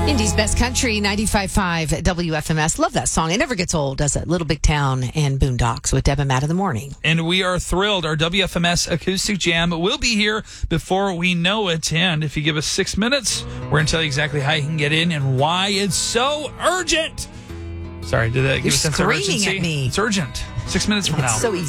Indy's Best Country, 95.5 WFMS. Love that song. It never gets old, does it? Little Big Town and Boondocks with Deb and Matt in the morning. And we are thrilled. Our WFMS Acoustic Jam will be here before we know it. And if you give us 6 minutes, we're going to tell you exactly how you can get in and why it's so urgent. Sorry, did that give a sense of urgency? You're screaming at me. It's urgent. 6 minutes from now. So easy.